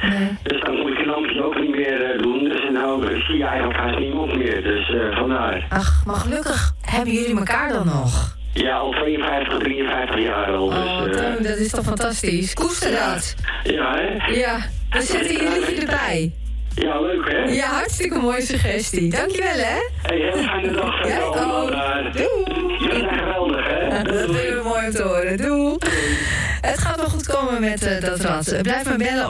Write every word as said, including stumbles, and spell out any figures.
Nee. Dus dan moet ik een lampje ook niet meer uh, doen. Dus nou zie je eigenlijk haast niemand meer. Dus uh, vandaar. Ach, maar gelukkig hebben jullie elkaar dan nog. Ja, al tweeënvijftig, drieënvijftig jaar al. Oh, dus, uh, Teun, dat is toch fantastisch. Koester dat. Ja, hè? Ja, dan zetten jullie erbij. Ja, leuk, hè? Ja, hartstikke mooie suggestie. Dankjewel, hè? Hey, heel fijne dag. Jij ook. Doei. Jullie zijn geweldig, hè? Dat vinden we mooi om te horen. Doei. Het gaat wel goed komen met uh, dat rad. Blijf maar bellen.